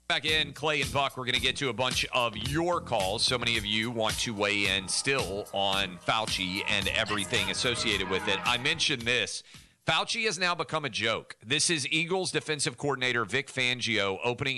Back in, Clay and Buck, we're going to get to a bunch of your calls. So many of you want to weigh in still on Fauci and everything associated with it. I mentioned this. Fauci has now become a joke. This is Eagles defensive coordinator Vic Fangio opening